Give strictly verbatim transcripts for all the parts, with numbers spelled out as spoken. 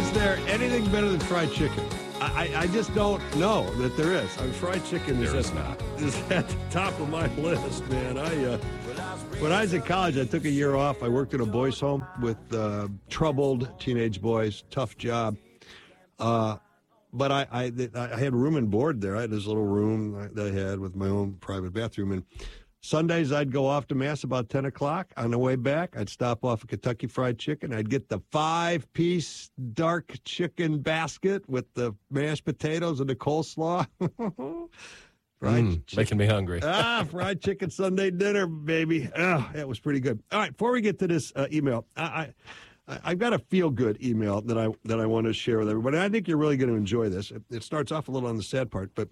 Is there anything better than fried chicken? I, I, I just don't know that there is. I mean, fried chicken is, There's at, not. is at the top of my list, man. I uh, when I was in college, I took a year off. I worked in a boys' home with uh, troubled teenage boys. Tough job. Uh, but I, I I had room and board there. I had this little room that I had with my own private bathroom. And Sundays, I'd go off to Mass about ten o'clock. On the way back, I'd stop off at Kentucky Fried Chicken. I'd get the five-piece dark chicken basket with the mashed potatoes and the coleslaw. Fried mm, chicken. Making me hungry. ah, fried chicken Sunday dinner, baby. Oh, that was pretty good. All right, before we get to this uh, email, I, I I've got a feel-good email that I that I want to share with everybody. I think you're really going to enjoy this. It, it starts off a little on the sad part, but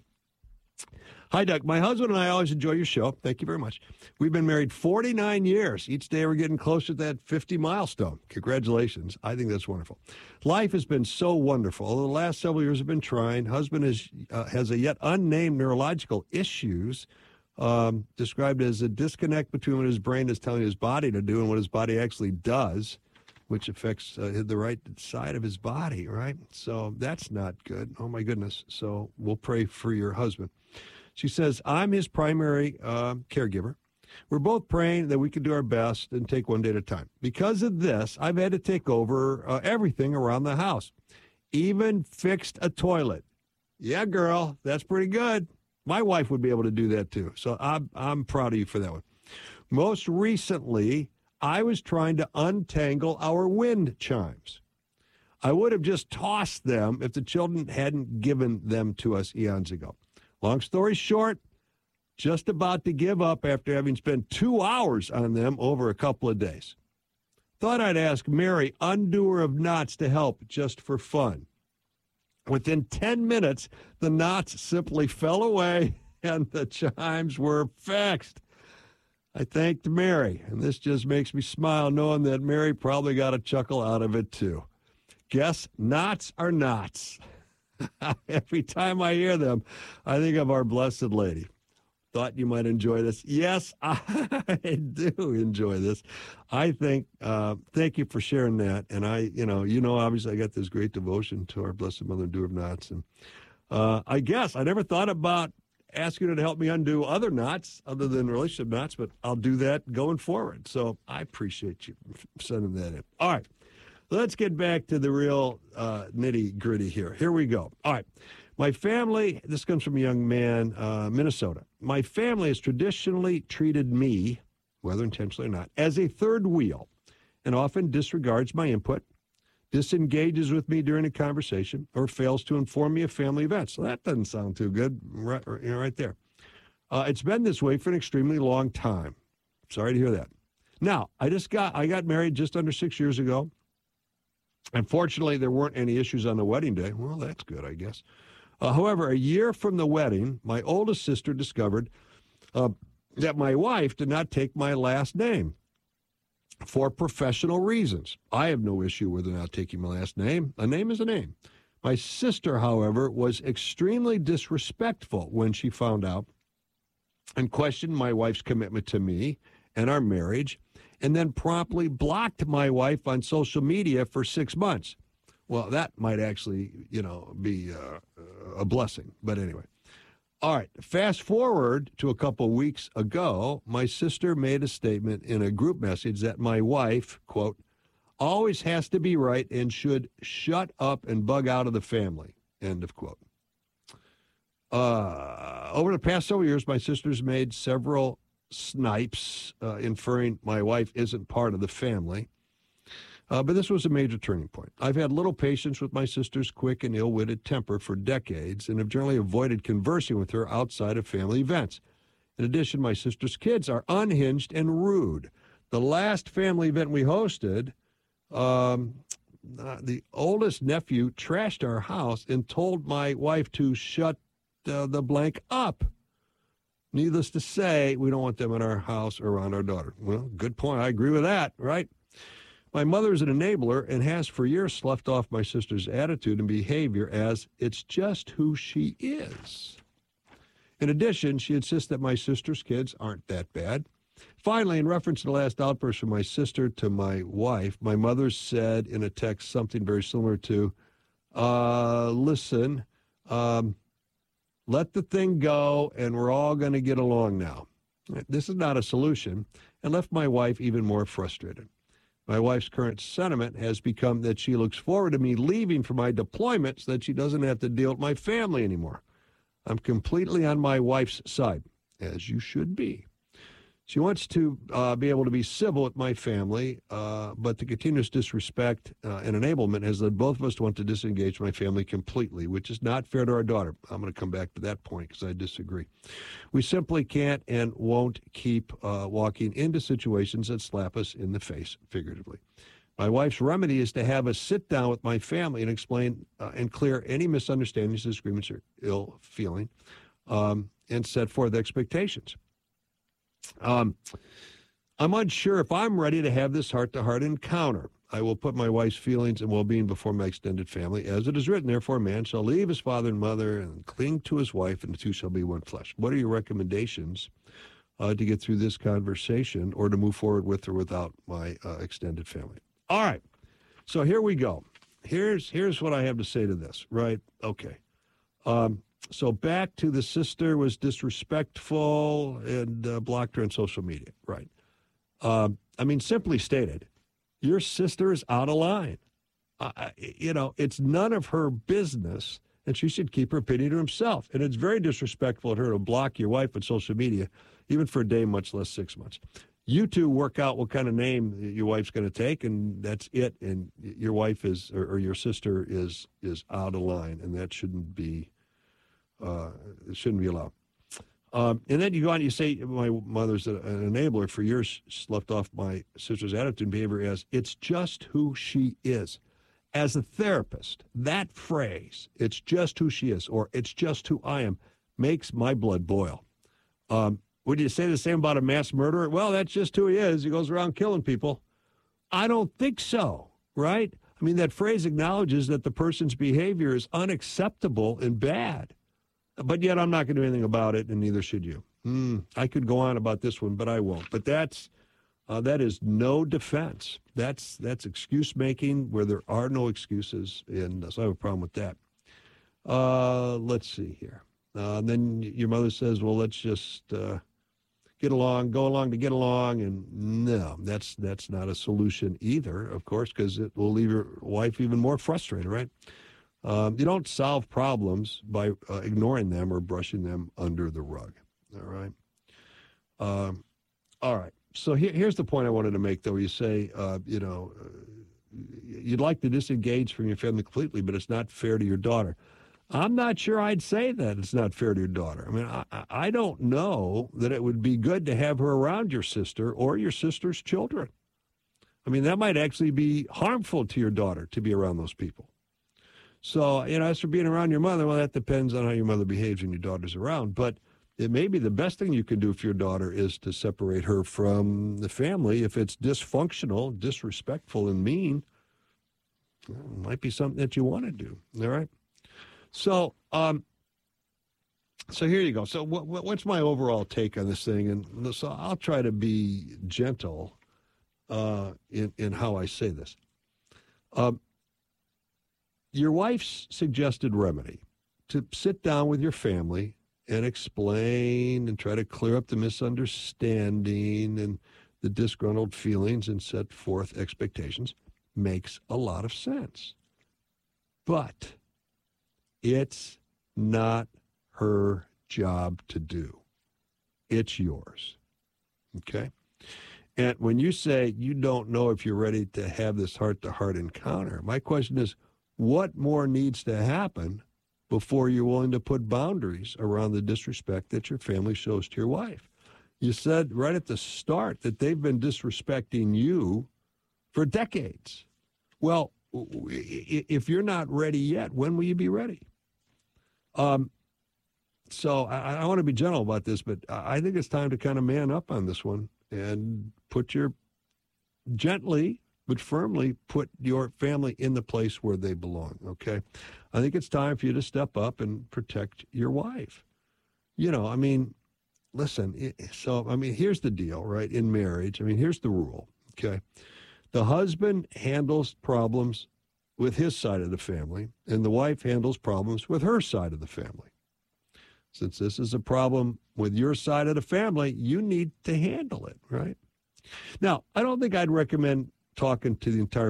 hi, Doug. My husband and I always enjoy your show. Thank you very much. We've been married forty-nine years. Each day we're getting closer to that fifty milestone. Congratulations. I think that's wonderful. Life has been so wonderful. Although the last several years have been trying. Husband is, uh, has a yet unnamed neurological issues, um, described as a disconnect between what his brain is telling his body to do and what his body actually does, which affects uh, the right side of his body, right? So that's not good. Oh, my goodness. So we'll pray for your husband. She says, I'm his primary uh, caregiver. We're both praying that we can do our best and take one day at a time. Because of this, I've had to take over uh, everything around the house, even fixed a toilet. Yeah, girl, that's pretty good. My wife would be able to do that too. So I'm, I'm proud of you for that one. Most recently, I was trying to untangle our wind chimes. I would have just tossed them if the children hadn't given them to us eons ago. Long story short, just about to give up after having spent two hours on them over a couple of days. Thought I'd ask Mary, undoer of knots, to help just for fun. Within ten minutes, the knots simply fell away and the chimes were fixed. I thanked Mary, and this just makes me smile knowing that Mary probably got a chuckle out of it too. Guess knots are knots. Every time I hear them, I think of our Blessed Lady. Thought you might enjoy this. Yes, I do enjoy this. I think, uh, thank you for sharing that. And I, you know, you know, obviously I got this great devotion to our Blessed Mother, Doer of Knots. And uh, I guess I never thought about asking her to help me undo other knots other than relationship knots, but I'll do that going forward. So I appreciate you sending that in. All right. Let's get back to the real uh, nitty-gritty here. Here we go. All right. My family, this comes from a young man, uh, Minnesota. My family has traditionally treated me, whether intentionally or not, as a third wheel and often disregards my input, disengages with me during a conversation, or fails to inform me of family events. So that doesn't sound too good right, you know, right there. Uh, it's been this way for an extremely long time. Sorry to hear that. Now, I just got I got married just under six years ago. Unfortunately, there weren't any issues on the wedding day. Well, that's good, I guess. Uh, however, a year from the wedding, my oldest sister discovered uh, that my wife did not take my last name for professional reasons. I have no issue with her not taking my last name. A name is a name. My sister, however, was extremely disrespectful when she found out and questioned my wife's commitment to me and our marriage, and then promptly blocked my wife on social media for six months. Well, that might actually, you know, be uh, a blessing. But anyway. All right. Fast forward to a couple weeks ago, my sister made a statement in a group message that my wife, quote, always has to be right and should shut up and bug out of the family, end of quote. Uh, over the past several years, my sister's made several snipes, uh, inferring my wife isn't part of the family. Uh, but this was a major turning point. I've had little patience with my sister's quick and ill-witted temper for decades and have generally avoided conversing with her outside of family events. In addition, my sister's kids are unhinged and rude. The last family event we hosted, um, uh, the oldest nephew trashed our house and told my wife to shut uh, the blank up. Needless to say, we don't want them in our house or around our daughter. Well, good point. I agree with that, right? My mother is an enabler and has for years sloughed off my sister's attitude and behavior as it's just who she is. In addition, she insists that my sister's kids aren't that bad. Finally, in reference to the last outburst from my sister to my wife, my mother said in a text something very similar to, uh, listen, um, let the thing go, and we're all going to get along now. This is not a solution, and left my wife even more frustrated. My wife's current sentiment has become that she looks forward to me leaving for my deployment so that she doesn't have to deal with my family anymore. I'm completely on my wife's side, as you should be. She wants to uh, be able to be civil with my family, uh, but the continuous disrespect uh, and enablement has led both of us to want to disengage my family completely, which is not fair to our daughter. I'm going to come back to that point because I disagree. We simply can't and won't keep uh, walking into situations that slap us in the face, figuratively. My wife's remedy is to have us sit down with my family and explain uh, and clear any misunderstandings, disagreements, or ill feeling, um, and set forth expectations. Um, I'm unsure if I'm ready to have this heart-to-heart encounter. I will put my wife's feelings and well-being before my extended family. As it is written, therefore, a man shall leave his father and mother and cling to his wife, and the two shall be one flesh. What are your recommendations uh, to get through this conversation or to move forward with or without my uh, extended family? All right. So here we go. Here's here's what I have to say to this, right? Okay. Um, So back to the sister was disrespectful and uh, blocked her on social media, right? Um, I mean, simply stated, your sister is out of line. Uh, you know, it's none of her business, and she should keep her opinion to herself. And it's very disrespectful of her to block your wife on social media, even for a day, much less six months. You two work out what kind of name your wife's going to take, and that's it. And your wife is, or, or your sister is, is out of line, and that shouldn't be. Uh, it shouldn't be allowed. Um, and then you go on and you say, my mother's an enabler. For years, left off my sister's attitude and behavior as, it's just who she is. As a therapist, that phrase, it's just who she is, or it's just who I am, makes my blood boil. Um, would you say the same about a mass murderer? Well, that's just who he is. He goes around killing people. I don't think so, right? I mean, that phrase acknowledges that the person's behavior is unacceptable and bad. But yet I'm not going to do anything about it, and neither should you. Mm, I could go on about this one, but I won't. But that's uh, that is no defense. That's that's excuse making where there are no excuses, and so I have a problem with that. Uh, let's see here. Uh, and then your mother says, "Well, let's just uh, get along, go along to get along," and no, that's that's not a solution either, of course, because it will leave your wife even more frustrated, right? Um, you don't solve problems by uh, ignoring them or brushing them under the rug. All right. Um, all right. So here, here's the point I wanted to make, though. You say, uh, you know, uh, you'd like to disengage from your family completely, but it's not fair to your daughter. I'm not sure I'd say that it's not fair to your daughter. I mean, I, I don't know that it would be good to have her around your sister or your sister's children. I mean, that might actually be harmful to your daughter to be around those people. So, you know, as for being around your mother, well, that depends on how your mother behaves when your daughter's around. But it may be the best thing you can do for your daughter is to separate her from the family. If it's dysfunctional, disrespectful, and mean, well, it might be something that you want to do. All right? So, um, so here you go. So what, what's my overall take on this thing? And so I'll try to be gentle uh, in, in how I say this. Um, Your wife's suggested remedy to sit down with your family and explain and try to clear up the misunderstanding and the disgruntled feelings and set forth expectations makes a lot of sense. But it's not her job to do. It's yours. Okay? And when you say you don't know if you're ready to have this heart-to-heart encounter, my question is, what more needs to happen before you're willing to put boundaries around the disrespect that your family shows to your wife? You said right at the start that they've been disrespecting you for decades. Well, if you're not ready yet, when will you be ready? Um, so I, I want to be gentle about this, but I think it's time to kind of man up on this one and put your gently but firmly put your family in the place where they belong, okay? I think it's time for you to step up and protect your wife. You know, I mean, listen, so, I mean, here's the deal, right? In marriage, I mean, here's the rule, okay? The husband handles problems with his side of the family, and the wife handles problems with her side of the family. Since this is a problem with your side of the family, you need to handle it, right? Now, I don't think I'd recommend talking to the entire